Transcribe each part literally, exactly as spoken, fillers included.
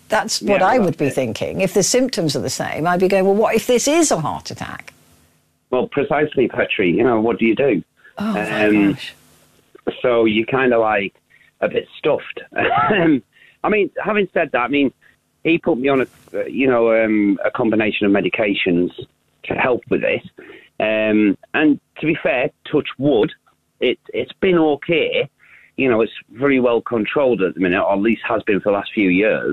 That's what Yeah, I well, would be that's it. thinking. If the symptoms are the same, I'd be going, well, what if this is a heart attack? Well, precisely, Petri. You know, what do you do? Oh, my Um, gosh. So you're kind of like a bit stuffed. I mean, having said that, I mean, he put me on a, uh, you know, um, a combination of medications to help with this. Um, and to be fair, touch wood, it, it's been okay. You know, it's very well controlled at the minute, or at least has been for the last few years.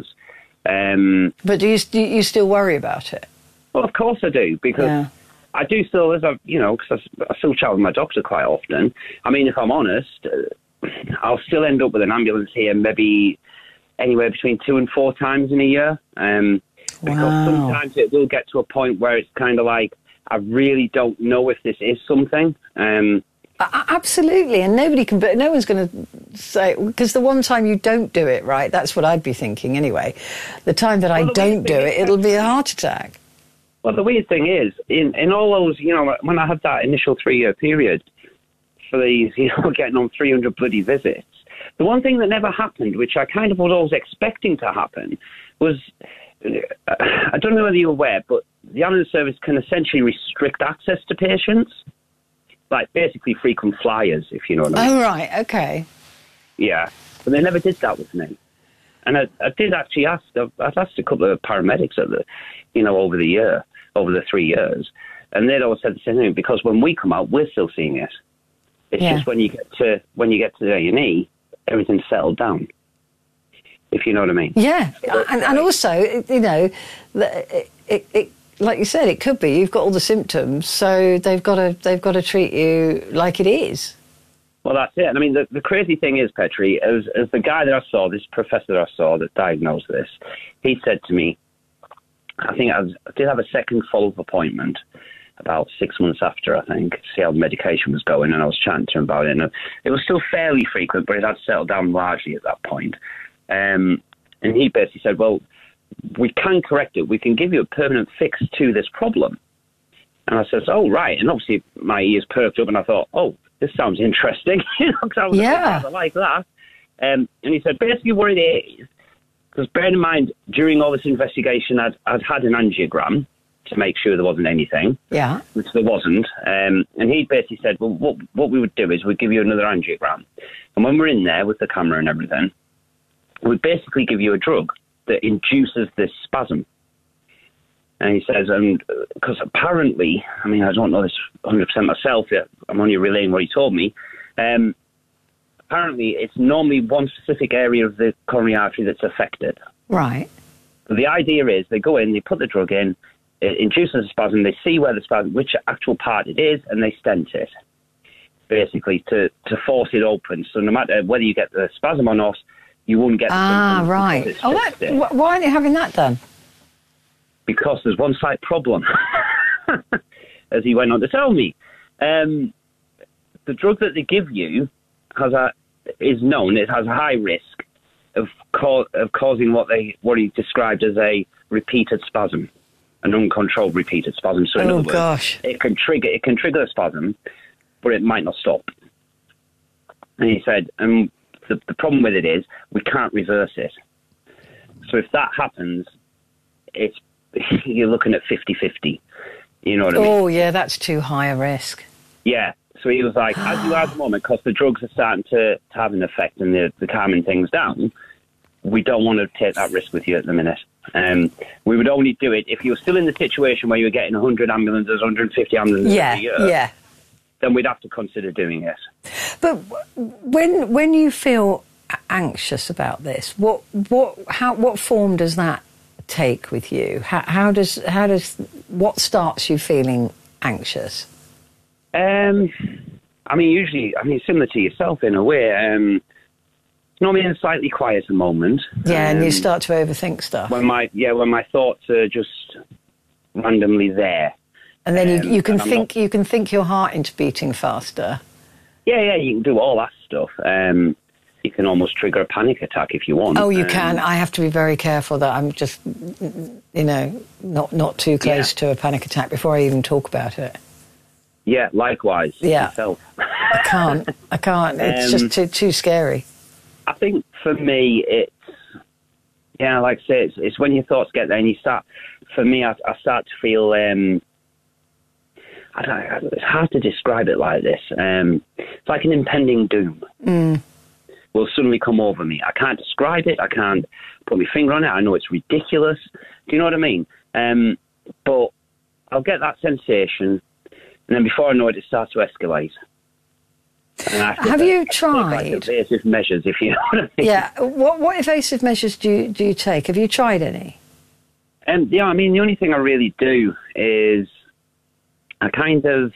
Um, But do you, do you still worry about it? well, of course I do, because Yeah. I do still, as I, you know, because I, I still chat with my doctor quite often. I mean, if I'm honest, uh, I'll still end up with an ambulance here maybe anywhere between two and four times in a year. Um, because Wow. sometimes it will get to a point where it's kind of like, I really don't know if this is something. Um, A- Absolutely, and nobody can, but no one's going to say, because the one time you don't do it right, that's what I'd be thinking anyway. The time that I Well, the don't weird do thing it, is- it'll be a heart attack. Well, the weird thing is, in, in all those, you know, when I had that initial three-year period for these, you know, getting on three hundred bloody visits, the one thing that never happened, which I kind of was always expecting to happen, was, uh, I don't know whether you're aware, but the ambulance service can essentially restrict access to patients, like basically frequent flyers, if you know what I mean. Oh, right, okay. Yeah, but they never did that with me. And I, I did actually ask, I've, I've asked a couple of paramedics at the, you know, over the year, over the three years, and they'd always said the same thing, because when we come out, we're still seeing it. It's Yeah. just when you get to, when you get to the A and E, everything's settled down, if you know what I mean. Yeah, and, and also, you know, the- it, it, it, like you said, it could be you've got all the symptoms, so they've got to they've got to treat you like it is. Well, that's it. And I mean, the, the crazy thing is, Petri, as, as the guy that I saw, this professor that I saw that diagnosed this, he said to me, I think I, was, I did have a second follow-up appointment about six months after, I think, to see how the medication was going, and I was chatting to him about it. And it was still fairly frequent, but it had settled down largely at that point. Um, and he basically said, well, we can correct it. We can give you a permanent fix to this problem. And I said, oh, right. And obviously my ears perked up, and I thought, oh, this sounds interesting. you know, 'cause I was Yeah. I like that. Um, and he said, basically what it is, because bear in mind, during all this investigation, I'd, I'd had an angiogram to make sure there wasn't anything, Yeah. which there wasn't. Um, and he basically said, well, what, what we would do is we'd give you another angiogram. And when we're in there with the camera and everything, we'd basically give you a drug that induces this spasm. And he says, and because apparently, I mean, I don't know this one hundred percent myself yet, I'm only relaying what he told me. Um, apparently, it's normally one specific area of the coronary artery that's affected. Right. So the idea is they go in, they put the drug in, it induces a spasm, they see where the spasm, which actual part it is, and they stent it, basically, to, to force it open. So no matter whether you get the spasm or not, you won't get the Ah, symptoms right. because it's Oh, that, fixed it. wh- why aren't you having that done? Because there's one slight problem, as he went on to tell me. Um, the drug that they give you has a is known. It has a high risk of ca- of causing what they what he described as a repeated spasm, an uncontrolled repeated spasm. So in Oh, other words, gosh. it can trigger it can trigger a spasm, but it might not stop. And he said, and the, the problem with it is we can't reverse it. So if that happens, it's you're looking at fifty-fifty. You know what I mean? Oh, yeah, that's too high a risk. Yeah. So he was like, as you are at the moment, because the drugs are starting to, to have an effect and they're, they're calming things down, we don't want to take that risk with you at the minute. Um, we would only do it if you were still in the situation where you were getting one hundred ambulances, one hundred fifty ambulances Yeah, a year, yeah. then we'd have to consider doing it. But when when you feel anxious about this, what what how what form does that take with you? How, how does how does what starts you feeling anxious? Um, I mean, usually, I mean, similar to yourself in a way. Um, normally in a slightly quieter moment. Yeah, and you um, start to overthink stuff, when my yeah when my thoughts are just randomly there. and then you um, you can and I'm think not- you can think your heart into beating faster. Yeah, yeah, you can do all that stuff. Um, you can almost trigger a panic attack if you want. Oh, you Um, can. I have to be very careful that I'm just, you know, not not too close Yeah. to a panic attack before I even talk about it. Yeah, likewise. Yeah. Myself. I can't. I can't. It's Um, just too too scary. I think for me, it's Yeah, like I say, it's, it's when your thoughts get there and you start, for me, I, I start to feel, um, I don't know, it's hard to describe it like this. Um, it's like an impending doom Mm. will suddenly come over me. I can't describe it. I can't put my finger on it. I know it's ridiculous. Do you know what I mean? Um, but I'll get that sensation, and then before I know it, it starts to escalate. And I Have you tried like evasive measures, if you know what I mean? Yeah. What what evasive measures do you do you take? Have you tried any? Um, yeah, I mean, the only thing I really do is I kind of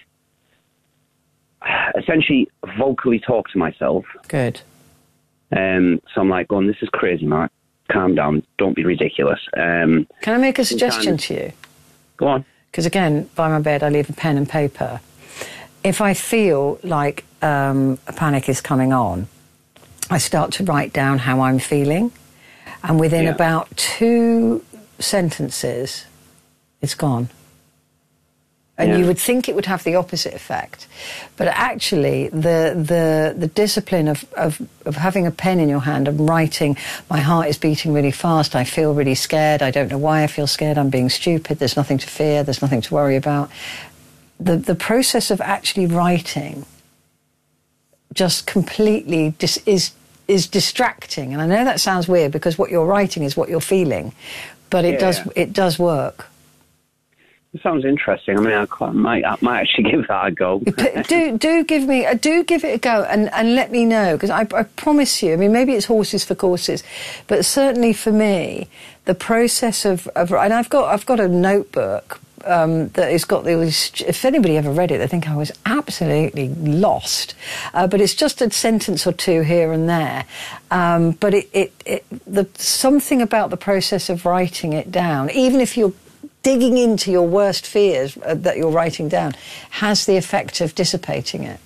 essentially vocally talk to myself. Good. Um, so I'm like going, this is crazy, Mark. Calm down. Don't be ridiculous. Um, Can I make a suggestion of, to you? Go on. Because again, by my bed, I leave a pen and paper. If I feel like um, a panic is coming on, I start to write down how I'm feeling. And within Yeah. about two sentences, it's gone. And Yeah. you would think it would have the opposite effect. But actually, the the, the discipline of, of, of having a pen in your hand and writing, my heart is beating really fast, I feel really scared, I don't know why I feel scared, I'm being stupid, there's nothing to fear, there's nothing to worry about. The, the process of actually writing just completely dis- is is distracting. And I know that sounds weird because what you're writing is what you're feeling, but it Yeah, does yeah. it does work. It sounds interesting. I mean, I, quite, might, I might actually give that a go. do do give me uh, do give it a go and, and let me know, because I, I promise you, I mean, maybe it's horses for courses, but certainly for me, the process of, of and I've got I've got a notebook um, that has got these. If anybody ever read it, they think I was absolutely lost. Uh, but it's just a sentence or two here and there. Um, but it, it, it the something about the process of writing it down, even if you're digging into your worst fears uh, that you're writing down, has the effect of dissipating it.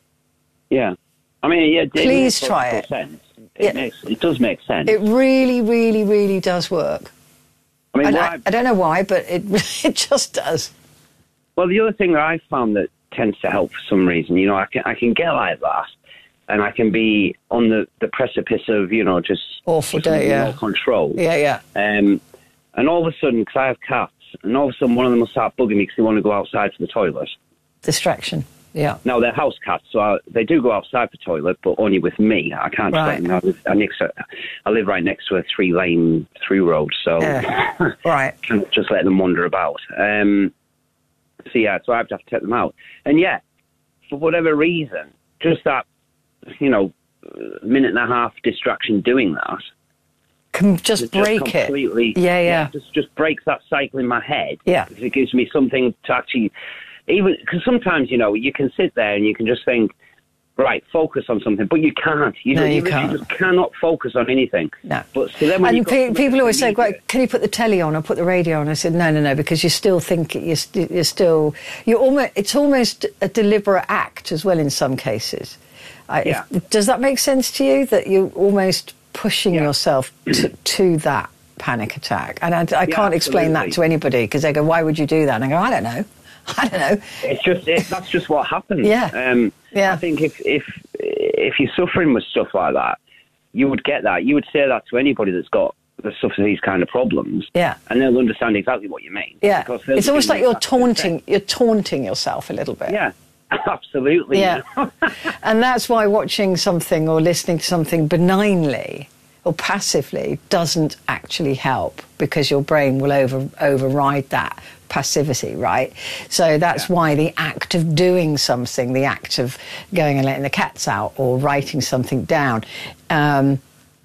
Yeah. I mean, yeah, it Please makes try logical it. Sense. It, Yeah. makes, it does make sense. It really, really, really does work. I mean, And what I, I- I don't know why, but it it just does. well, the other thing that I found that tends to help for some reason, you know, I can I can get like that, and I can be on the, the precipice of, you know, just Awful just day, losing yeah. all control. Yeah, yeah. Um, and all of a sudden, because I have cats, and all of a sudden one of them will start bugging me because they want to go outside for the toilet. Distraction. Yeah. Now, they're house cats, so I, they do go outside for the toilet, but only with me. I can't just Right. let them. I live, I, next to, I live right next to a three-lane through road, so Yeah. Right. can't just let them wander about. Um, so, yeah, so I have to, have to take them out. And, yeah, for whatever reason, just that, you know, minute and a half distraction doing that, Can just it break just it. completely, Yeah, yeah. just just breaks that cycle in my head. Yeah. Because it gives me something to actually, even because sometimes, you know, you can sit there and you can just think, right, focus on something, but you can't. You, No, know, you literally can't. just cannot focus on anything. No. But so then when you And got pe- something people always say, immediate- well, can you put the telly on or put the radio on? I said, no, no, no, because you still think you're, st- you're still, you're almost, it's almost a deliberate act as well in some cases. I, Yeah. if- does that make sense to you, that you're almost pushing Yeah. yourself to, to that panic attack? And I, I can't explain that absolutely. to anybody because they go, why would you do that? And I go, I don't know. I don't know. It's just it, that's just what happens. Yeah. Um, Yeah. I think if if if you're suffering with stuff like that, you would get that. You would say that to anybody that's got that suffers these kind of problems. Yeah. And they'll understand exactly what you mean. Yeah. Because they'll It's almost be like you're that sort of taunting, you're taunting yourself a little bit. thing. Yeah. Absolutely. Yeah. And that's why watching something or listening to something benignly or passively doesn't actually help, because your brain will over override that passivity, right? So that's Yeah. why the act of doing something, the act of going and letting the cats out or writing something down, um,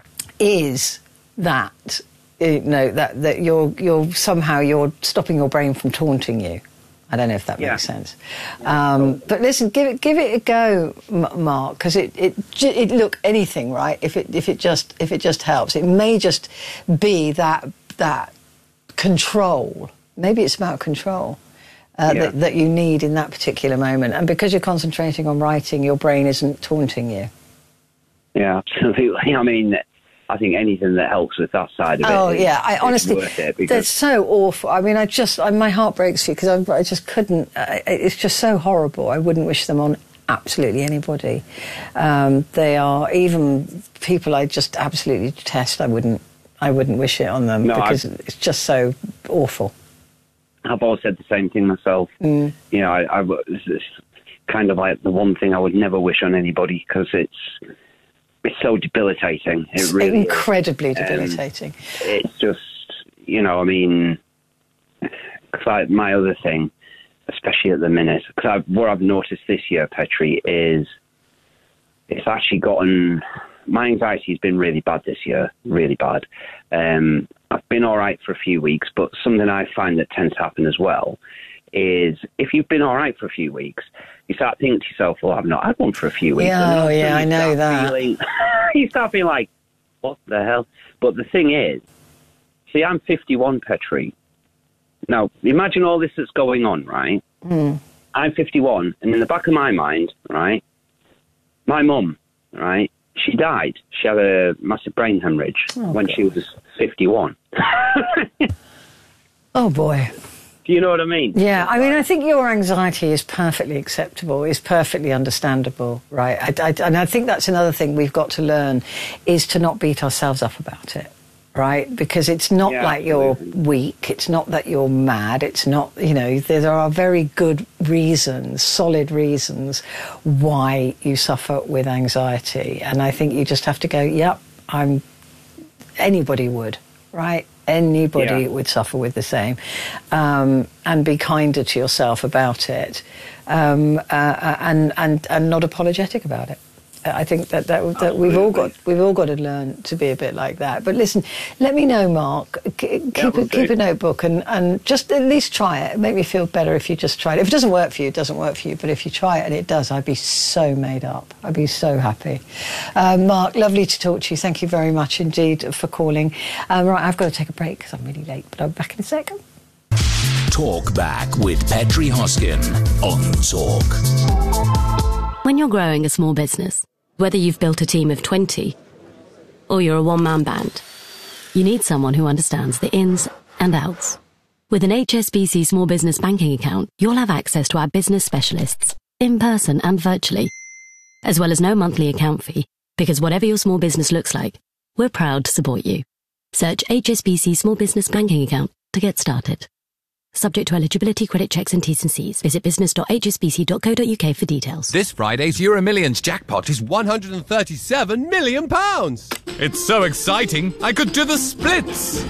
is that, you know, that, that you're, you're somehow you're stopping your brain from taunting you. I don't know if that Yeah. makes sense. Um, but listen, give it give it a go, M- Mark, because it, it ju- it look anything, right? If it if it just if it just helps, it may just be that that control. Maybe it's about control uh, Yeah. that that you need in that particular moment, and because you're concentrating on writing, your brain isn't taunting you. Yeah, absolutely. I mean, I think anything that helps with that side of it. Oh is- yeah, I is honestly, worth it that's because so awful. I mean, I just, I, my heart breaks for you because I, I just couldn't. I, it's just so horrible. I wouldn't wish them on absolutely anybody. Um, they are even people I just absolutely detest. I wouldn't. I wouldn't wish it on them no, because I've, it's just so awful. I've always said the same thing myself. Mm. You know, I, I, it's kind of like the one thing I would never wish on anybody because it's it's so debilitating. It It's really incredibly is. debilitating. Um, it's just, you know, I mean, cause I, my other thing, especially at the minute, because what I've noticed this year, Petri, is it's actually gotten, my anxiety's been really bad this year, really bad. Um, I've been all right for a few weeks, but something I find that tends to happen as well is if you've been all right for a few weeks, you start thinking to yourself, well, I've not had one for a few weeks. Yeah, oh, yeah, I know that. Feeling, you start feeling like, what the hell? But the thing is, see, I'm fifty-one, Petri. Now, imagine all this that's going on, right? Mm. I'm fifty-one, and in the back of my mind, right, my mum, right, she died. She had a massive brain hemorrhage oh, when God. she was fifty-one. Oh, boy. Do you know what I mean? Yeah, I mean, I think your anxiety is perfectly acceptable, is perfectly understandable, right? I, I, and I think that's another thing we've got to learn, is to not beat ourselves up about it, right? Because it's not yeah, like you're absolutely. weak, it's not that you're mad, it's not, you know, there are very good reasons, solid reasons why you suffer with anxiety. And I think you just have to go, yep, I'm, anybody would, right? Anybody yeah. would suffer with the same, um, and be kinder to yourself about it, um, uh, and and and not apologetic about it. I think that, that, that we've all got we've all got to learn to be a bit like that. But listen, let me know, Mark. Keep yeah, a, keep a notebook and, and just at least try it. Make me feel better if you just try it. If it doesn't work for you, it doesn't work for you. But if you try it and it does, I'd be so made up. I'd be so happy. Uh, Mark, lovely to talk to you. Thank you very much indeed for calling. Um, right, I've got to take a break because I'm really late, but I'll be back in a second. Talk Back with Petri Hoskin on Talk. When you're growing a small business, whether you've built a team of twenty or you're a one-man band, you need someone who understands the ins and outs. With an H S B C small business banking account, you'll have access to our business specialists, in person and virtually, as well as no monthly account fee, because whatever your small business looks like, we're proud to support you. Search H S B C Small Business Banking Account to get started. Subject to eligibility, credit checks and T's and C's. Visit business dot h s b c dot co dot u k for details. This Friday's Euro Millions jackpot is one hundred thirty-seven million pounds. It's so exciting, I could do the splits.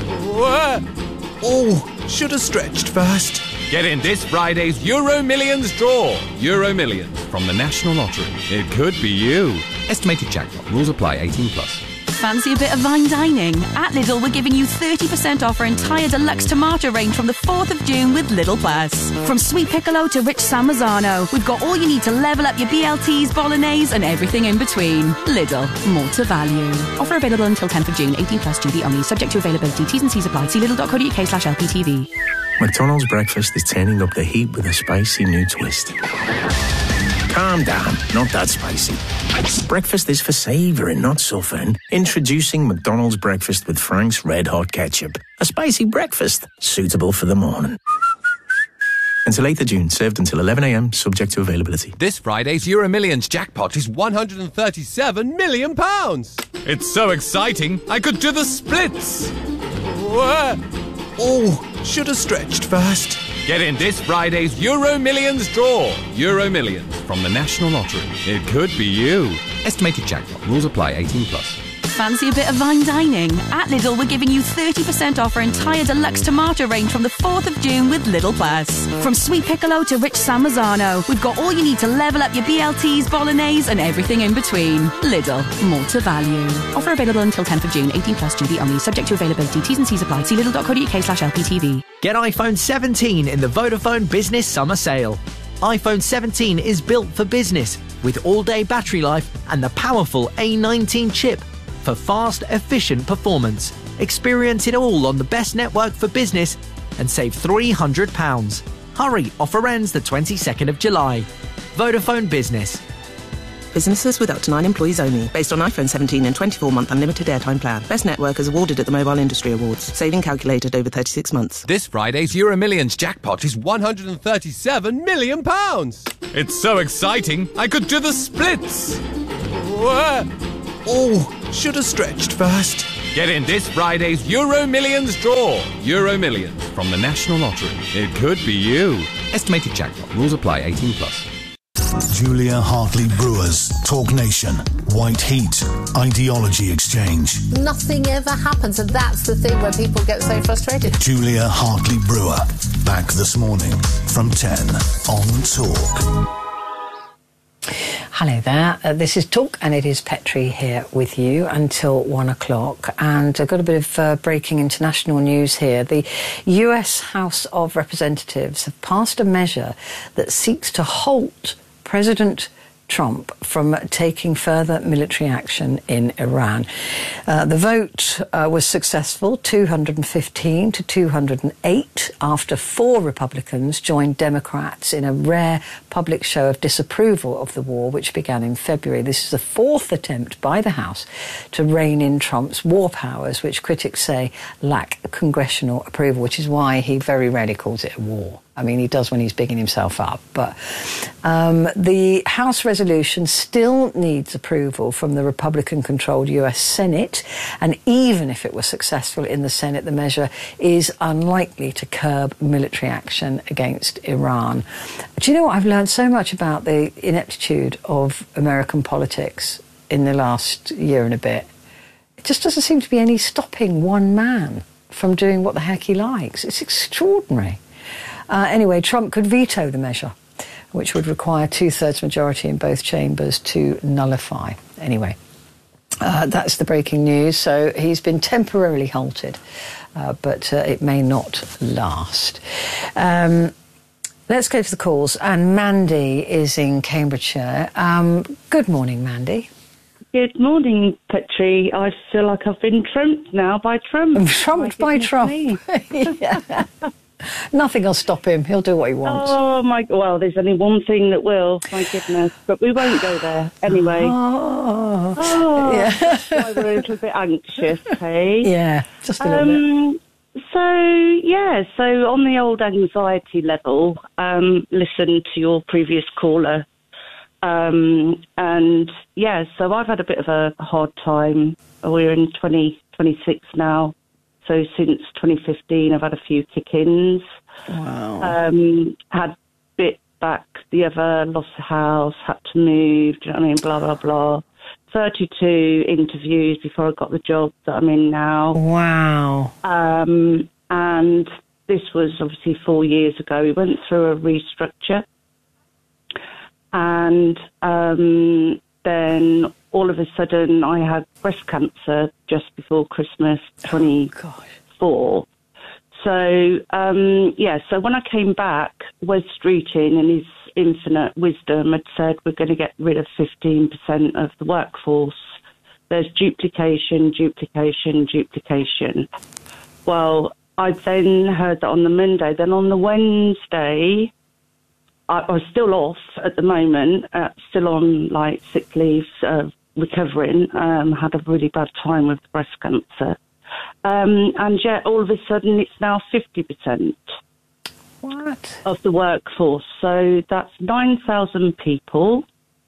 Oh, should have stretched first. Get in this Friday's Euro Millions draw. Euro Millions from the National Lottery. It could be you. Estimated jackpot. Rules apply. eighteen plus. Fancy a bit of fine dining? At Lidl, we're giving you thirty percent off our entire deluxe tomato range from the fourth of June with Lidl Plus. From sweet piccolo to rich San Marzano, we've got all you need to level up your B L Ts, bolognese and everything in between. Lidl, more to value. Offer available until tenth of June, eighteen plus G B only, subject to availability. T's and C's apply. See lidl dot co dot u k slash L P T V. McDonald's breakfast is turning up the heat with a spicy new twist. Calm down, not that spicy. Breakfast is for savouring, not suffering. Introducing McDonald's breakfast with Frank's Red Hot Ketchup. A spicy breakfast, suitable for the morning. Until eighth of June, served until eleven a m, subject to availability. This Friday's Euro Millions jackpot is one hundred thirty-seven million pounds. It's so exciting, I could do the splits. Oh, should have stretched first. Get in this Friday's Euro Millions draw. Euro Millions from the National Lottery. It could be you. Estimated jackpot. Rules apply. eighteen plus. Fancy a bit of fine dining? At Lidl, we're giving you thirty percent off our entire deluxe tomato range from the fourth of June with Lidl Plus. From sweet piccolo to rich San Marzano, we've got all you need to level up your B L Ts, bolognese and everything in between. Lidl, more to value. Offer available until tenth of June, eighteen plus G B only, subject to availability. T's and C's apply. See lidl dot co dot u k slash L P T V. Get iPhone seventeen in the Vodafone Business Summer Sale. iPhone seventeen is built for business with all-day battery life and the powerful A nineteen chip for fast, efficient performance. Experience it all on the best network for business and save three hundred pounds. Hurry, offer ends the twenty-second of July. Vodafone Business. Businesses with up to nine employees only. Based on iPhone seventeen and twenty-four month unlimited airtime plan. Best network is awarded at the Mobile Industry Awards. Saving calculated over thirty-six months. This Friday's Euro Millions jackpot is one hundred thirty-seven million pounds. It's so exciting, I could do the splits. Oh, should have stretched first. Get in this Friday's Euro Millions draw. Euro Millions from the National Lottery. It could be you. Estimated jackpot. Rules apply. eighteen plus. Julia Hartley Brewers, Talk Nation, White Heat, Ideology Exchange. Nothing ever happens, and that's the thing where people get so frustrated. Julia Hartley Brewer, back this morning from ten on Talk. Hello there, uh, this is Talk and it is Petri here with you until one o'clock, and I've got a bit of uh, breaking international news here. The U S House of Representatives have passed a measure that seeks to halt President Trump from taking further military action in Iran. Uh, the vote uh, was successful, two hundred fifteen to two hundred eight, after four Republicans joined Democrats in a rare public show of disapproval of the war, which began in February. This is the fourth attempt by the House to rein in Trump's war powers, which critics say lack congressional approval, which is why he very rarely calls it a war. I mean, he does when he's bigging himself up. But um, the House resolution still needs approval from the Republican-controlled U S Senate. And even if it were successful in the Senate, the measure is unlikely to curb military action against Iran. Do you know what? I've learned so much about the ineptitude of American politics in the last year and a bit. It just doesn't seem to be any stopping one man from doing what the heck he likes. It's extraordinary. Uh, anyway, Trump could veto the measure, which would require two-thirds majority in both chambers to nullify. Anyway, uh, that's the breaking news. So he's been temporarily halted, uh, but uh, it may not last. Um, let's go to the calls. And Mandy is in Cambridgeshire. Um, good morning, Mandy. Good morning, Petri. I feel like I've been trumped now by Trump. Trumped by Trump. Yeah. Nothing will stop him. He'll do what he wants. Oh, my... Well, there's only one thing that will, my goodness. But we won't go there anyway. Oh, oh yeah. That's why we're a little bit anxious, hey? Yeah, just a little um, bit. So, yeah, so on the old anxiety level, um, listen to your previous caller. Um, and, yeah, so I've had a bit of a hard time. We're in twenty twenty-six now. So since twenty fifteen, I've had a few kick-ins. Wow. Um, had bit back the other, lost the house, had to move, do you know what I mean, blah, blah, blah. thirty-two interviews before I got the job that I'm in now. Wow. Um, and this was obviously four years ago. We went through a restructure. And um, then all of a sudden I had breast cancer just before Christmas twenty-four. Oh, so, um, yeah, so when I came back, Wes Streeting in his infinite wisdom had said we're going to get rid of fifteen percent of the workforce. There's duplication, duplication, duplication. Well, I then heard that on the Monday. Then on the Wednesday, I, I was still off at the moment, uh, still on, like, sick leave, uh, recovering, um, had a really bad time with breast cancer. Um, and yet, all of a sudden, it's now fifty percent what? of the workforce. So that's nine thousand people.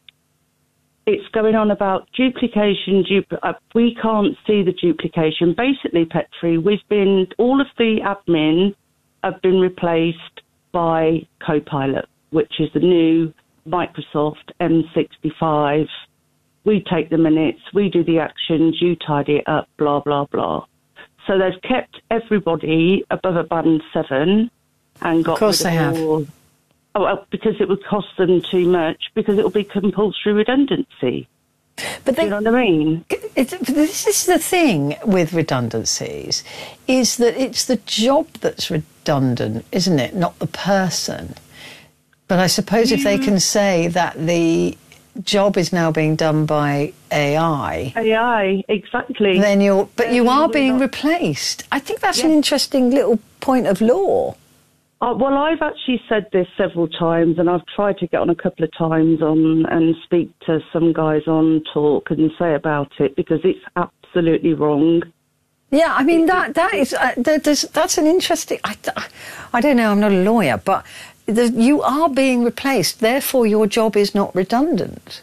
It's going on about duplication. Dupl- uh, we can't see the duplication. Basically, Petri, we've been, all of the admin have been replaced by Copilot, which is the new Microsoft M sixty-five. We take the minutes, we do the actions, you tidy it up, blah, blah, blah. So they've kept everybody above a band seven and got Of course rid they of have. all, oh, well, because it would cost them too much, because it will be compulsory redundancy. But they, you know what I mean? It's, this is the thing with redundancies, is that it's the job that's redundant, isn't it? Not the person. But I suppose if they can say that the job is now being done by A I. A I, exactly. Then you're, but then you are we're being not... replaced. I think that's yes. an interesting little point of law. Uh, well, I've actually said this several times, and I've tried to get on a couple of times on and speak to some guys on Talk and say about it, because it's absolutely wrong. Yeah, I mean, that that is, uh, there's, that's an interesting, I, I don't know, I'm not a lawyer, but the, you are being replaced, therefore your job is not redundant.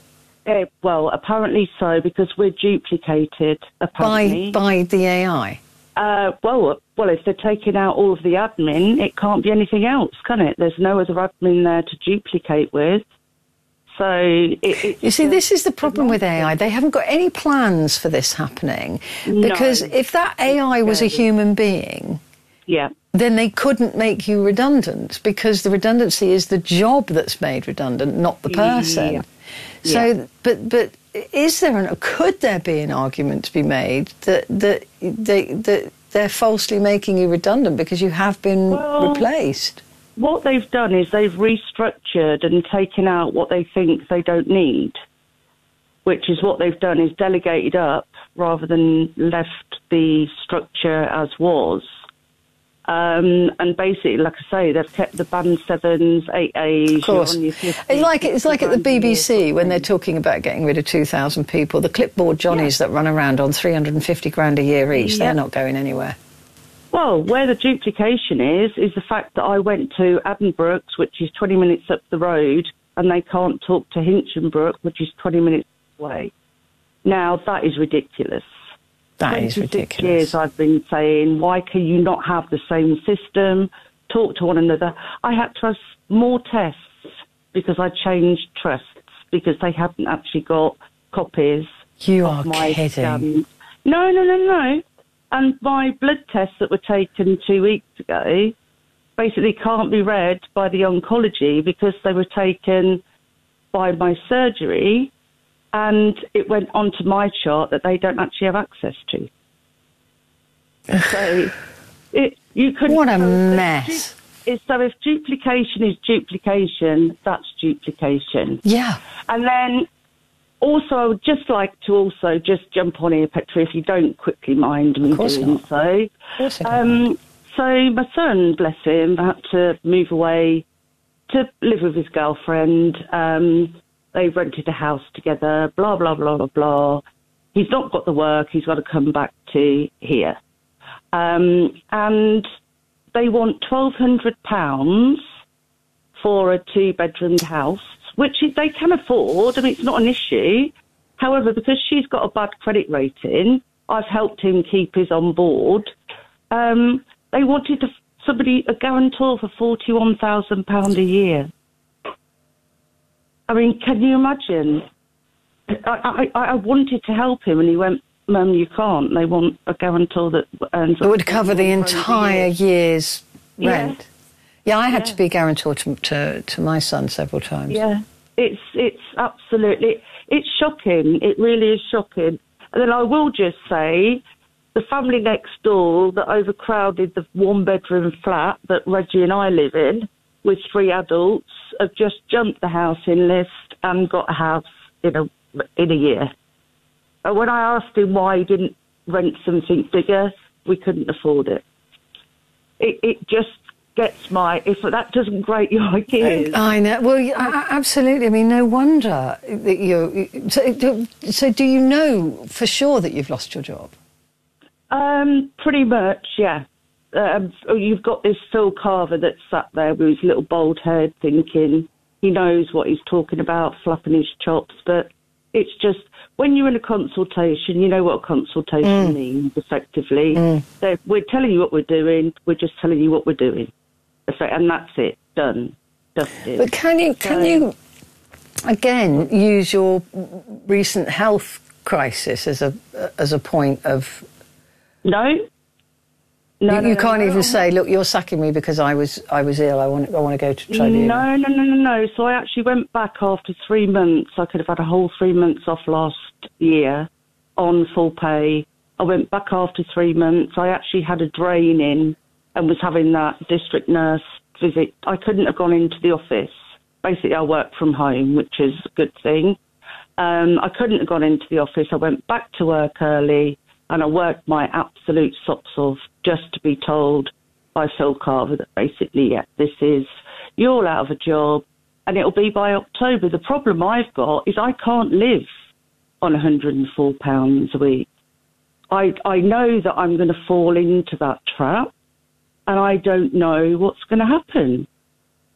Uh, well, apparently so, because we're duplicated, apparently. By, by the A I? Uh, well, well, if they're taking out all of the admin, it can't be anything else, can it? There's no other admin there to duplicate with. So it, it's you see, this is the problem with A I. They haven't got any plans for this happening, because No. if that A I was a human being, yeah, then they couldn't make you redundant, because the redundancy is the job that's made redundant, not the person. Yeah. So, Yeah. but but is there an, could there be an argument to be made that that they that they're falsely making you redundant because you have been Well, replaced? What they've done is they've restructured and taken out what they think they don't need, which is what they've done is delegated up rather than left the structure as was. Um, and basically, like I say, they've kept the band sevens, eight A's. Of course. It's like, it's like at the B B C when they're talking about getting rid of two thousand people. The clipboard Johnnies that run around on three hundred fifty grand a year each, Yep. they're not going anywhere. Well, where the duplication is, is the fact that I went to Addenbrooke's, which is twenty minutes up the road, and they can't talk to Hinchinbrook, which is twenty minutes away. Now, that is ridiculous. That is twenty-six ridiculous. years I've been saying, why can you not have the same system, talk to one another? I had to have more tests because I changed trusts, because they hadn't actually got copies You of are my kidding. scans. No, no, no, no. And my blood tests that were taken two weeks ago basically can't be read by the oncology because they were taken by my surgery, and it went onto my chart that they don't actually have access to. So it, you couldn't... What a so if mess. du- is- So if duplication is duplication, that's duplication. Yeah. And then also, I would just like to also just jump on here, Petra, if you don't quickly mind me doing so. Of course I Um, so my son, bless him, had to move away to live with his girlfriend. Um, they rented a house together, blah, blah, blah, blah, blah. He's not got the work. He's got to come back to here. Um, and they want twelve hundred pounds for a two-bedroomed house, which they can afford. I mean, it's not an issue. However, because she's got a bad credit rating, I've helped him keep his on board. Um, they wanted to, somebody, a guarantor for forty-one thousand pounds a year. I mean, can you imagine? I, I, I wanted to help him, and he went, Mum, you can't. They want a guarantor that earns... It would cover the entire year's Yeah. rent. Yeah, I had Yeah. to be guarantor to, to, to my son several times. Yeah, it's it's absolutely, it's shocking. It really is shocking. And then I will just say, the family next door that overcrowded the one-bedroom flat that Reggie and I live in with three adults have just jumped the housing list and got a house in a in a year. And when I asked him why he didn't rent something bigger, we couldn't afford it. It, it just gets my, if that doesn't grate your gears. I know. Well, yeah, a- a- absolutely. I mean, no wonder that you. So, do- so, do you know for sure that you've lost your job? Um, pretty much, yeah. Um, you've got this Phil Carver that's sat there with his little bald head thinking he knows what he's talking about, flapping his chops, but it's just, when you're in a consultation, you know what a consultation Mm. means, effectively. Mm. So we're telling you what we're doing, we're just telling you what we're doing. Effe- And that's it, done, dusted. But can you can So- you again use your recent health crisis as a as a point of? No. No, you, no, you no, can't no. even say, look, you're sacking me because I was I was ill. I want I want to go to tribunal. No, no, no, no, no. So I actually went back after three months. I could have had a whole three months off last year on full pay. I went back after three months. I actually had a drain in and was having that district nurse visit. I couldn't have gone into the office. Basically, I work from home, which is a good thing. Um, I couldn't have gone into the office. I went back to work early and I worked my absolute socks off just to be told by Phil Carver that basically, yeah, this is, you're all out of a job and it'll be by October. The problem I've got is I can't live on one hundred and four pounds a week. I, I know that I'm going to fall into that trap and I don't know what's going to happen.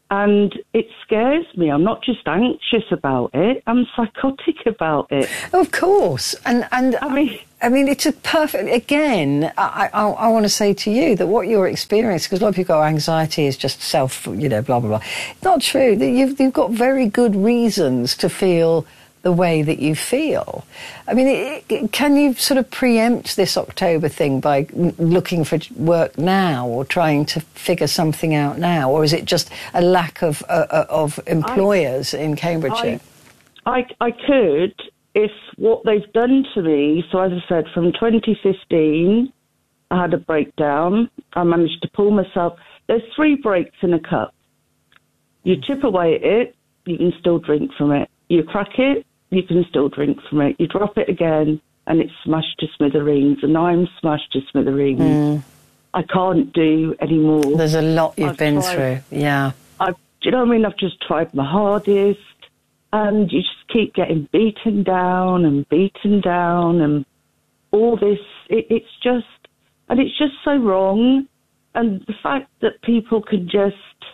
And it scares me. I'm not just anxious about it, I'm psychotic about it. Of course. And, and I mean, I mean, it's a perfect, again, I, I, I want to say to you that what you're experiencing, because a lot of people go, anxiety is just self, you know, blah, blah, blah. It's not true. You've, you've got very good reasons to feel the way that you feel. I mean, it, it, can you sort of preempt this October thing by looking for work now or trying to figure something out now? Or is it just a lack of uh, of employers I, in Cambridgeshire? I, I, I could, if what they've done to me, so as I said, from twenty fifteen, I had a breakdown. I managed to pull myself. There's three breaks in a cup. You chip away at it, you can still drink from it. You crack it, you can still drink from it. You drop it again, and it's smashed to smithereens, and I'm smashed to smithereens. Mm. I can't do any more. There's a lot you've I've been tried, through, yeah. I've, do you know what I mean? I've just tried my hardest, and you just keep getting beaten down and beaten down, and all this, it, it's just, and it's just so wrong. And the fact that people can just,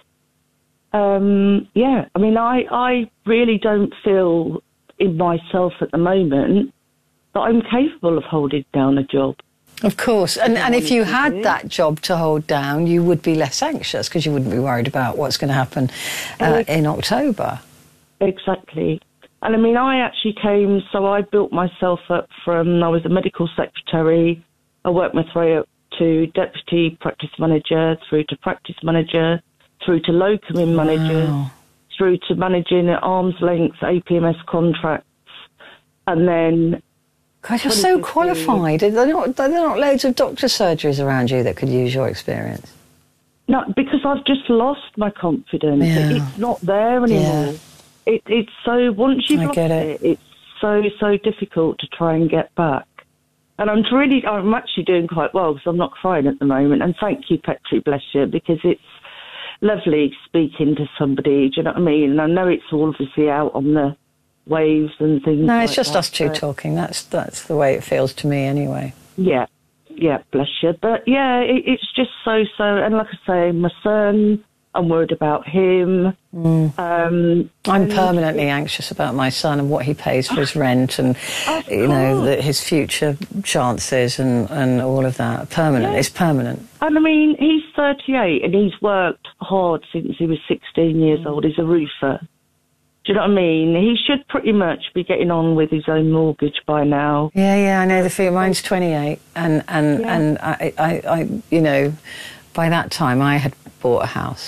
Um, yeah, I mean, I, I really don't feel in myself at the moment that I'm capable of holding down a job. Of course. And, and if you had that job to hold down, you would be less anxious because you wouldn't be worried about what's going to happen uh, in October. Exactly. And I mean, I actually came, so I built myself up from, I was a medical secretary. I worked my way up to deputy practice manager, through to practice manager, through to locum managers, wow. through to managing at arm's length A P M S contracts, and then... God, you're so qualified. Are there, not, are there not loads of doctor surgeries around you that could use your experience? No, because I've just lost my confidence. Yeah. It's not there anymore. Yeah. It, it's so, once you've I lost get it. it, it's so, so difficult to try and get back. And I'm really, I'm actually doing quite well because I'm not crying at the moment. And thank you, Petri, bless you, because it's lovely speaking to somebody, do you know what I mean? And I know it's all obviously out on the waves and things No, like it's just that, us two talking. That's that's the way it feels to me anyway. Yeah, yeah, bless you. But yeah, it, it's just so, so, and like I say, my son, I'm worried about him. Mm. Um, I'm permanently anxious about my son and what he pays for his rent and, you know, the, his future chances and, and all of that. Permanent. Yeah. It's permanent. And I mean, he's thirty-eight and he's worked hard since he was sixteen years old. He's a roofer. Do you know what I mean? He should pretty much be getting on with his own mortgage by now. Yeah, yeah, I know the feeling. Mine's twenty-eight and, and, Yeah. and I, I, I, you know, by that time I had bought a house.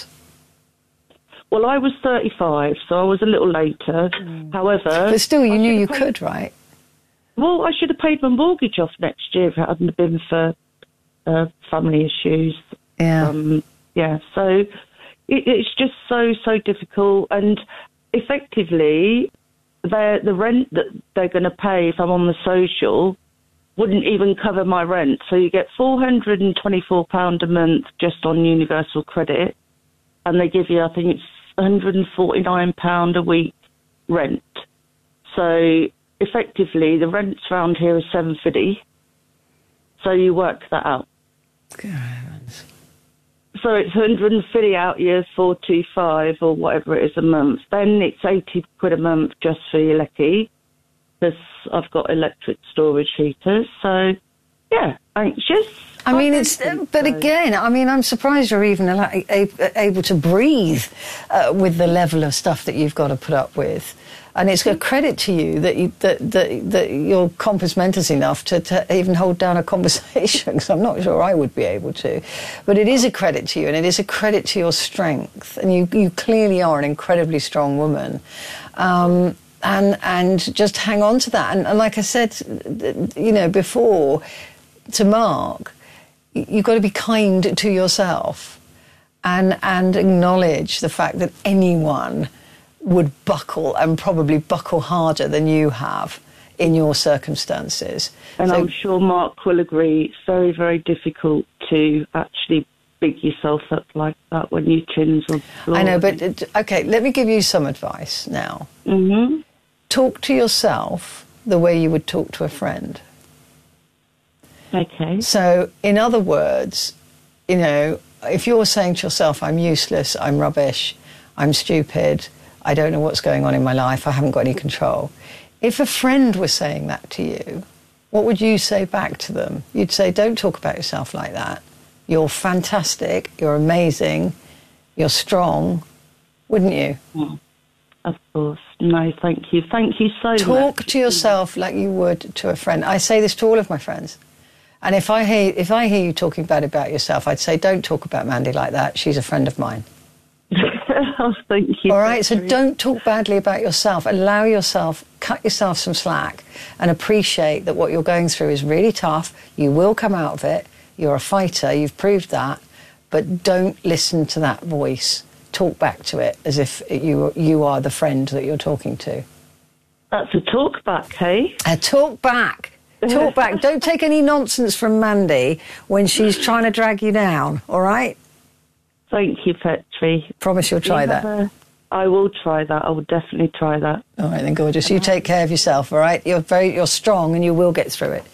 Well, I was thirty-five, so I was a little later. Mm. However... But still, you I knew you paid, could, right? Well, I should have paid my mortgage off next year if it hadn't been for uh, family issues. Yeah. Um, yeah, so it, it's just so, so difficult. And effectively, the rent that they're going to pay if I'm on the social wouldn't even cover my rent. So you get four hundred twenty-four pounds a month just on universal credit, and they give you, I think it's one hundred forty-nine pounds a week rent. So effectively, the rents around here is seven fifty. So you work that out. Good heavens. So it's one hundred fifty out years, four twenty-five or whatever it is a month. Then it's eighty quid a month just for your lecky, because I've got electric storage heaters. So, yeah, anxious. I mean, it's, but again, I mean, I'm surprised you're even able to breathe uh, with the level of stuff that you've got to put up with. And it's a credit to you that you, that, that, that your compass mentis enough to, to even hold down a conversation, because I'm not sure I would be able to. But it is a credit to you, and it is a credit to your strength. And you, you clearly are an incredibly strong woman. Um, and, and just hang on to that. And, and like I said, you know, before, to Mark, you've got to be kind to yourself and and acknowledge the fact that anyone would buckle, and probably buckle harder than you have in your circumstances. And so, I'm sure Mark will agree, it's very, very difficult to actually big yourself up like that when your chin's on the floor. I know, but, OK, let me give you some advice now. Mm-hmm. Talk to yourself the way you would talk to a friend. Okay. So, in other words, you know, if you're saying to yourself, I'm useless, I'm rubbish, I'm stupid, I don't know what's going on in my life, I haven't got any control. If a friend was saying that to you, what would you say back to them? You'd say, don't talk about yourself like that. You're fantastic, you're amazing, you're strong, wouldn't you? Mm. Of course. No, thank you. Thank you so much. Talk to yourself like you would to a friend. I say this to all of my friends. And if I hear if I hear you talking bad about yourself, I'd say, don't talk about Mandy like that. She's a friend of mine. Oh, thank you. All right, so don't talk badly about yourself. Allow yourself, cut yourself some slack and appreciate that what you're going through is really tough. You will come out of it. You're a fighter. You've proved that. But don't listen to that voice. Talk back to it as if you you are the friend that you're talking to. That's a talk back, hey? A talk back. Talk back. Don't take any nonsense from Mandy when she's trying to drag you down, all right? Thank you, Petrie. Promise you'll try you that. A, I will try that. I will definitely try that. All right, then, gorgeous. You take care of yourself, all right? You're very, you're strong and you will get through it.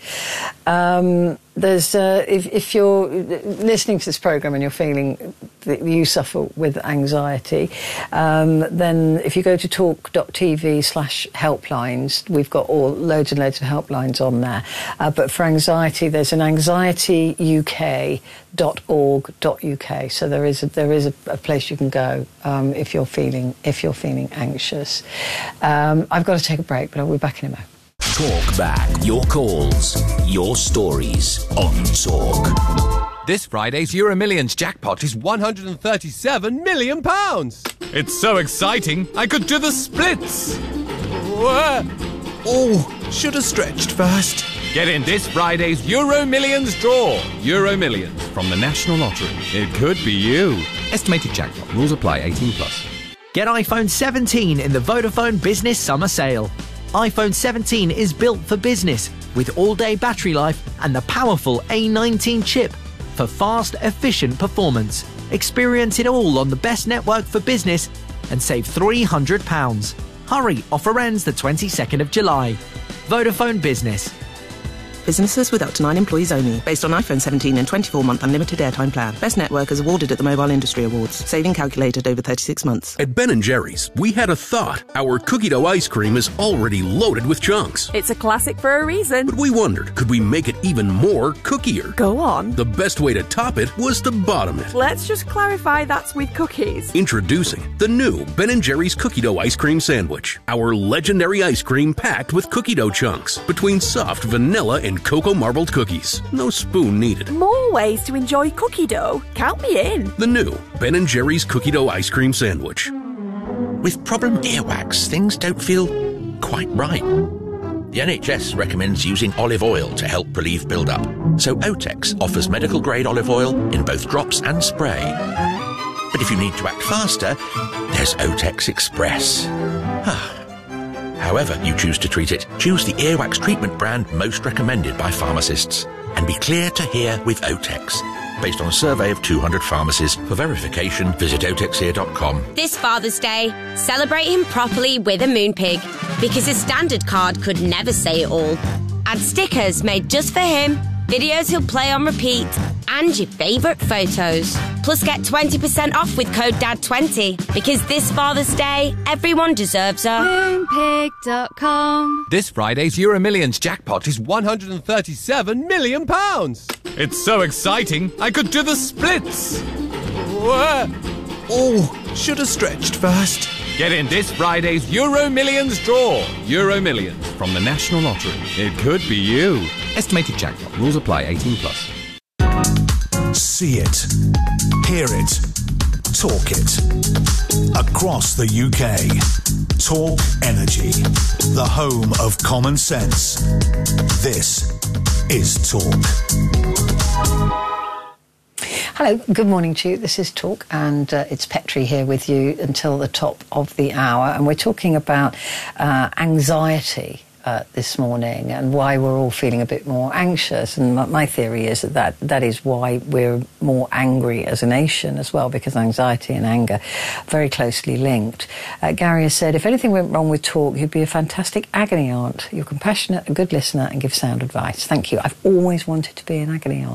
Um, there's, uh, if, if you're listening to this programme and you're feeling that you suffer with anxiety, um, then if you go to talk.tv slash helplines, we've got all loads and loads of helplines on there. Uh, but for anxiety, there's an anxiety U K dot org dot U K. So there is a, there is a, a place you can go um, if you're feeling if you're feeling anxious. Um, I've got to take a break, but I'll be back in a moment. Talk back. Your calls, your stories on Talk. This Friday's Euro Millions jackpot is one hundred thirty-seven million pounds. It's so exciting, I could do the splits. Whoa. Oh, should have stretched first. Get in this Friday's Euro Millions draw. Euro Millions from the National Lottery. It could be you. Estimated jackpot. Rules apply. eighteen plus. Get iPhone seventeen in the Vodafone Business Summer Sale. iPhone seventeen is built for business with all-day battery life and the powerful A nineteen chip for fast, efficient performance. Experience it all on the best network for business and save three hundred pounds. Hurry, offer ends the twenty-second of July. Vodafone Business. Businesses with up to nine employees only. Based on iPhone seventeen and twenty-four month unlimited airtime plan. Best network is awarded at the Mobile Industry Awards. Saving calculated over thirty-six months. At Ben and Jerry's, we had a thought. Our cookie dough ice cream is already loaded with chunks. It's a classic for a reason. But we wondered, could we make it even more cookier? Go on. The best way to top it was to bottom it. Let's just clarify that's with cookies. Introducing the new Ben and Jerry's cookie dough ice cream sandwich. Our legendary ice cream packed with cookie dough chunks between soft vanilla and cocoa marbled cookies. No spoon needed. More ways to enjoy cookie dough. Count me in. The new Ben and Jerry's cookie dough ice cream sandwich. With problem earwax, things don't feel quite right. The N H S recommends using olive oil to help relieve build-up. So Otex offers medical-grade olive oil in both drops and spray. But if you need to act faster, there's Otex Express. However you choose to treat it, choose the earwax treatment brand most recommended by pharmacists. And be clear to hear with Otex. Based on a survey of two hundred pharmacies. For verification, visit otex here dot com. This Father's Day, celebrate him properly with a Moonpig. Because his standard card could never say it all. Add stickers made just for him, videos he'll play on repeat, and your favourite photos. Plus get twenty percent off with code D A D twenty. Because this Father's Day, everyone deserves a Moonpig dot com. This Friday's Euro Millions jackpot is one hundred thirty-seven million pounds. It's so exciting, I could do the splits. Whoa. Oh, should have stretched first. Get in this Friday's Euro Millions draw. Euro Millions from the National Lottery. It could be you. Estimated jackpot. Rules apply. eighteen plus. See it, hear it, talk it. Across the U K. Talk Energy, the home of common sense. This is Talk. Hello, good morning to you. This is Talk, and uh, it's Petrie here with you until the top of the hour. And we're talking about uh, anxiety uh, this morning and why we're all feeling a bit more anxious. And my theory is that, that that is why we're more angry as a nation as well, because anxiety and anger are very closely linked. Uh, Gary has said, if anything went wrong with Talk, you'd be a fantastic agony aunt. You're compassionate, a good listener, and give sound advice. Thank you. I've always wanted to be an agony aunt.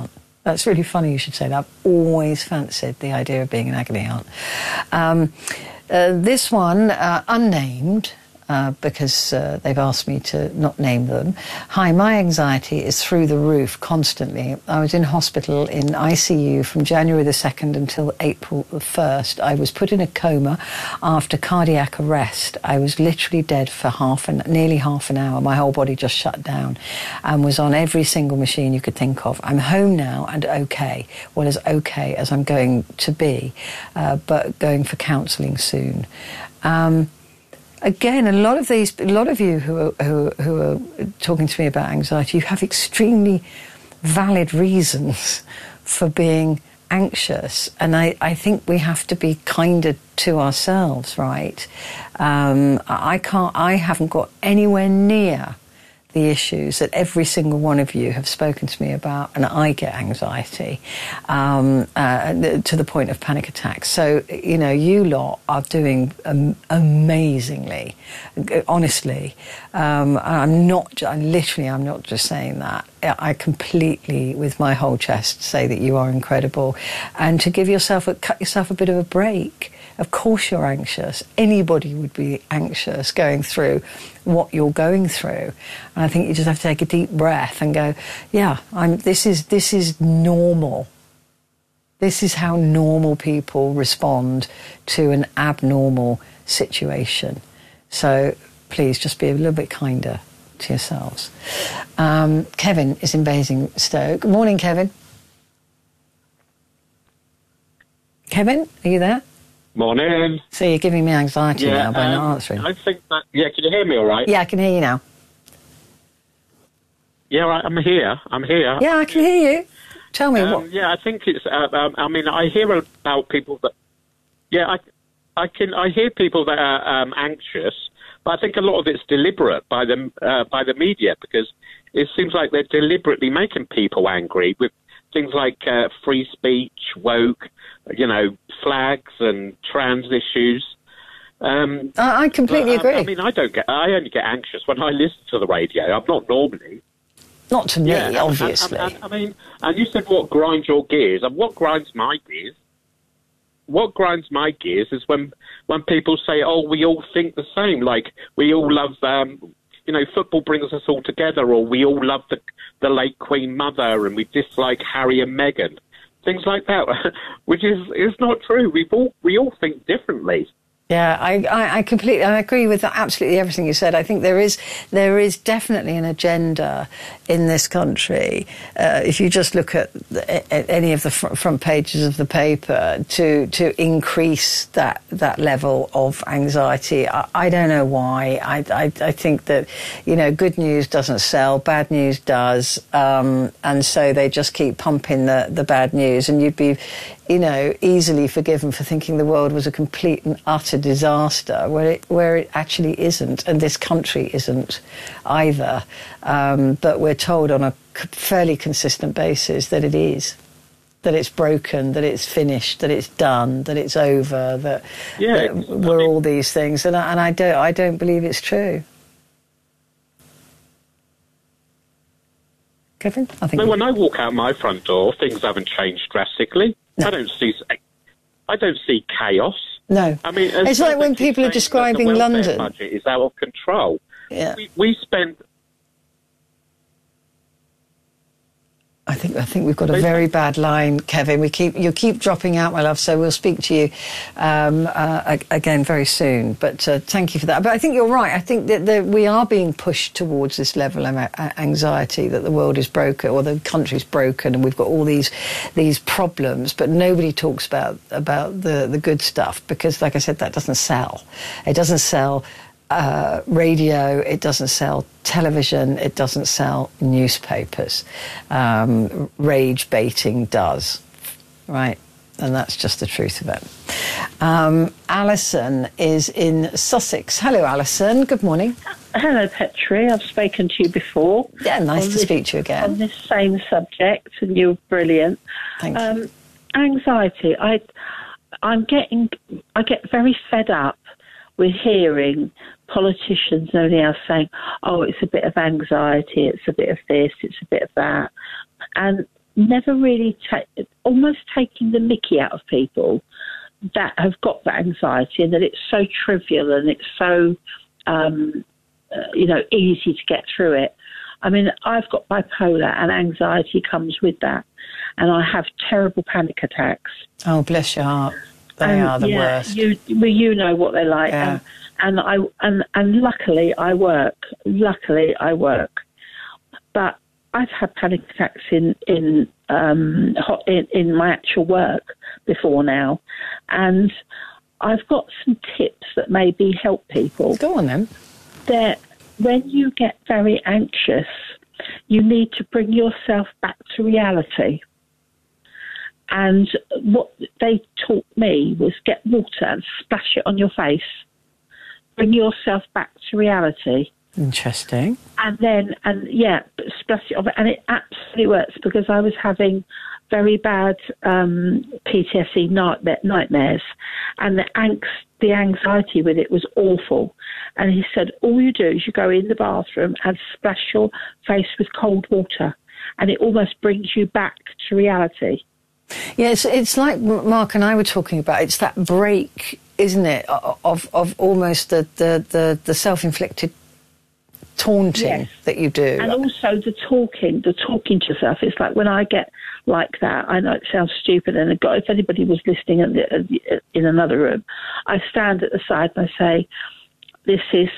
That's really funny you should say that. I've always fancied the idea of being an agony aunt. Um, uh, this one, uh, unnamed, uh, because uh, they've asked me to not name them. Hi, my anxiety is through the roof constantly. I was in hospital in I C U from January the second until April the first. I was put in a coma after cardiac arrest. I was literally dead for half an, nearly half an hour. My whole body just shut down and was on every single machine you could think of. I'm home now and okay. Well, as okay as I'm going to be, uh, but going for counselling soon. Um, Again, a lot of these, a lot of you who are, who, who are talking to me about anxiety, you have extremely valid reasons for being anxious, and I, I think we have to be kinder to ourselves, right? Um, I can't, I haven't got anywhere near the issues that every single one of you have spoken to me about, and I get anxiety um, uh, to the point of panic attacks. So, you know, you lot are doing um, amazingly, honestly. Um, I'm not, I literally, I'm not just saying that. I completely, with my whole chest, say that you are incredible. And to give yourself, a, cut yourself a bit of a break. Of course you're anxious. Anybody would be anxious going through what you're going through. And I think you just have to take a deep breath and go, yeah, I'm, this is this is normal. This is how normal people respond to an abnormal situation. So please just be a little bit kinder to yourselves. Um, Kevin is in Basingstoke. Good morning, Kevin. Kevin, are you there? Morning. So you're giving me anxiety yeah, now by um, not answering. I think that, yeah, can you hear me all right? Yeah, I can hear you now. Yeah, right, I'm here. I'm here. Yeah, I can hear you. Tell me um, what. Yeah, I think it's, uh, um, I mean, I hear about people that, yeah, I, I can, I hear people that are um, anxious, but I think a lot of it's deliberate by the, uh, by the media, because it seems like they're deliberately making people angry with things like uh, free speech, woke, you know, flags and trans issues. Um, I, I completely but, agree. I, I mean, I don't get. I only get anxious when I listen to the radio. I'm not normally. Not to me, yeah, obviously. And, and, and, I mean, and you said what grinds your gears, and what grinds my gears? What grinds my gears is when when people say, "Oh, we all think the same." Like we all love. Um, you know, football brings us all together, or we all love the the late Queen Mother, and we dislike Harry and Meghan. Things like that, which is is not true. We all we all think differently. Yeah, I, I, I completely I agree with absolutely everything you said. I think there is there is definitely an agenda in this country. Uh, if you just look at, the, at any of the fr- front pages of the paper, to to increase that that level of anxiety. I, I don't know why. I, I I think that, you know, good news doesn't sell, bad news does, um, and so they just keep pumping the the bad news, and you'd be, you know, easily forgiven for thinking the world was a complete and utter disaster, where it, where it actually isn't, and this country isn't either. Um, but we're told on a fairly consistent basis that it is, that it's broken, that it's finished, that it's done, that it's over, that, yeah, that we're all these things, and I, and I don't, I don't believe it's true. Kevin, I think. No, when I walk out my front door, things haven't changed drastically. No. I don't see, I don't see chaos. No, I mean, it's like when people are describing the London. Budget is out of control. Yeah, we, we spend. I think I think we've got a very bad line, Kevin. We keep you keep dropping out, my love. So we'll speak to you um, uh, again very soon. But uh, thank you for that. But I think you're right. I think that the, we are being pushed towards this level of anxiety, that the world is broken or the country's broken, and we've got all these these problems. But nobody talks about about the the good stuff, because, like I said, that doesn't sell. It doesn't sell. Uh, radio, it doesn't sell television, it doesn't sell newspapers. Um, rage baiting does, right? And that's just the truth of it. Um, Alison is in Sussex. Hello, Alison. Good morning. Hello, Petrie. I've spoken to you before. Yeah, nice to this, speak to you again. On this same subject, and you're brilliant. Thank um, you. Anxiety. I, I'm getting, I get very fed up with hearing politicians and everything else saying, oh, it's a bit of anxiety, it's a bit of this, it's a bit of that. And never really, ta- almost taking the mickey out of people that have got that anxiety, and that it's so trivial and it's so, um, uh, you know, easy to get through it. I mean, I've got bipolar, and anxiety comes with that, and I have terrible panic attacks. Oh, bless your heart. They and, are the yeah, worst. You, well, you know what they're like. Yeah. And, and I and and luckily I work. Luckily I work, but I've had panic attacks in in um in, in my actual work before now, and I've got some tips that maybe help people. Go on then. That when you get very anxious, you need to bring yourself back to reality. And what they taught me was get water and splash it on your face. Bring yourself back to reality. Interesting. And then, and yeah, splash it on. And it absolutely works, because I was having very bad um, P T S D nightmare, nightmares. And the angst, the anxiety with it was awful. And he said, all you do is you go in the bathroom and splash your face with cold water. And it almost brings you back to reality. Yeah, it's, it's like Mark and I were talking about. It's that break, isn't it, of of almost the, the, the, the self-inflicted taunting yes. that you do. And also the talking, the talking to yourself. It's like when I get like that, I know it sounds stupid, and if anybody was listening in, the, in another room, I stand at the side and I say, this is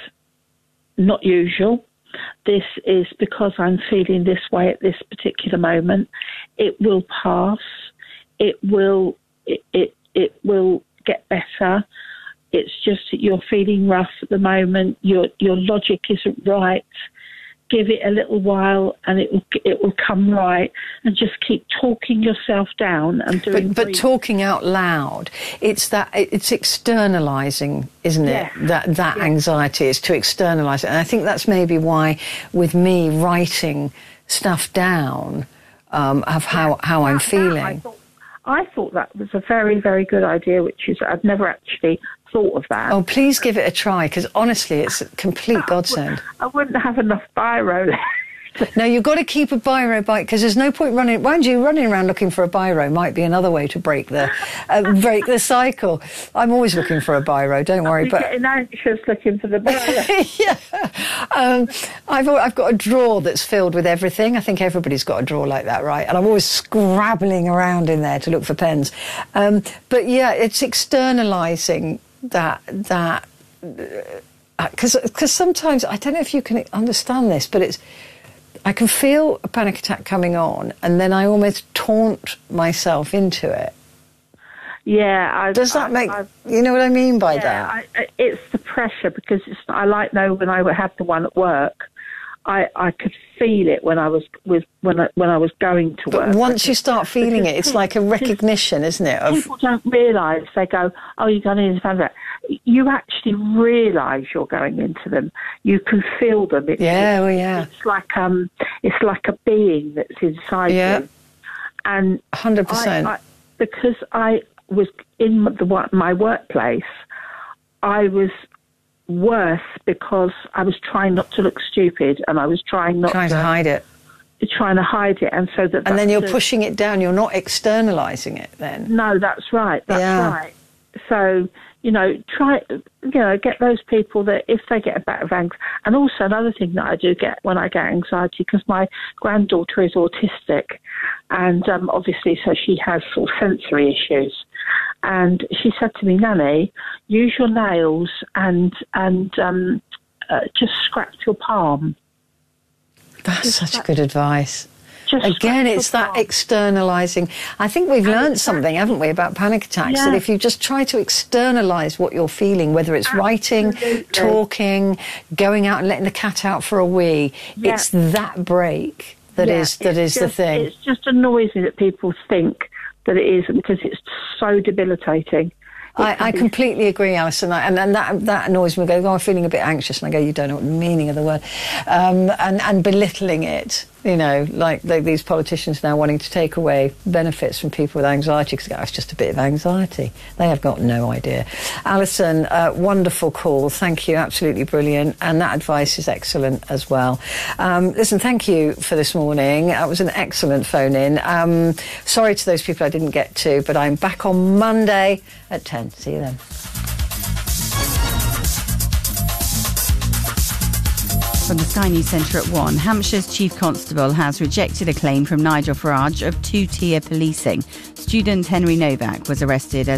not usual. This is because I'm feeling this way at this particular moment. It will pass. It will, it, it, it will get better. It's just that you're feeling rough at the moment. Your, your logic isn't right. Give it a little while and it will, it will come right. And just keep talking yourself down and doing. But, but talking out loud, it's that, it's externalising, isn't it? Yeah. That, that yeah. anxiety is to externalise it. And I think that's maybe why with me writing stuff down, um, of how, how I'm feeling. I thought, I thought that was a very, very good idea, which is I've never actually thought of that. Oh, please give it a try, because honestly, it's a complete godsend. I wouldn't have enough biro. No, you've got to keep a biro by, because there's no point running. Mind you, running around looking for a biro might be another way to break the uh, break the cycle. I'm always looking for a biro. Don't worry. You're but getting anxious looking for the biro. yeah, um, I've I've got a drawer that's filled with everything. I think everybody's got a drawer like that, right? And I'm always scrabbling around in there to look for pens. Um, but yeah, it's externalising that that because uh, because sometimes I don't know if you can understand this, but it's. I can feel a panic attack coming on, and then I almost taunt myself into it. Yeah, I, does that I, make I, you know what I mean by yeah, that? I, it's the pressure, because it's. I like know when I had the one at work, I, I could feel it when I was with when I, when I was going to but work. Once you start feeling it, it's like a recognition, isn't it? Of, people don't realise. They go, "Oh, you're going into panic attack." You actually realise you're going into them. You can feel them. It's, yeah, well, yeah. It's like um, it's like a being that's inside yeah. you. And hundred percent. Because I was in the my workplace, I was worse because I was trying not to look stupid, and I was trying not trying to, to hide it. Trying to hide it, and so that. And then you're the, pushing it down. You're not externalising it. Then. No, that's right. That's yeah. right. So. You know, try, you know, get those people that if they get a bit of anxiety. And also another thing that I do get when I get anxiety, because my granddaughter is autistic, and um, obviously so she has sort of sensory issues. And she said to me, Nanny, use your nails and, and um, uh, just scratch your palm. That's just such scratch. good advice. Just Again, it's that externalising. I think we've learned something, haven't we, about panic attacks, yeah. that if you just try to externalise what you're feeling, whether it's Absolutely. writing, talking, going out and letting the cat out for a wee, yeah. it's that break that yeah, is that is just, the thing. It's just annoys me that people think that it is, because it's so debilitating. I, I completely agree, Alison, I, and, and that that annoys me. I go, oh, I'm feeling a bit anxious, and I go, you don't know what the meaning of the word, um, and, and belittling it. You know, like, like these politicians now wanting to take away benefits from people with anxiety because oh, it's just a bit of anxiety. They have got no idea. Alison, uh, wonderful call. Thank you. Absolutely brilliant. And that advice is excellent as well. Um, listen, thank you for this morning. That was an excellent phone-in. Um, sorry to those people I didn't get to, but I'm back on Monday at ten. See you then. From the Sky News Centre at one, Hampshire's Chief Constable has rejected a claim from Nigel Farage of two-tier policing. Student Henry Novak was arrested as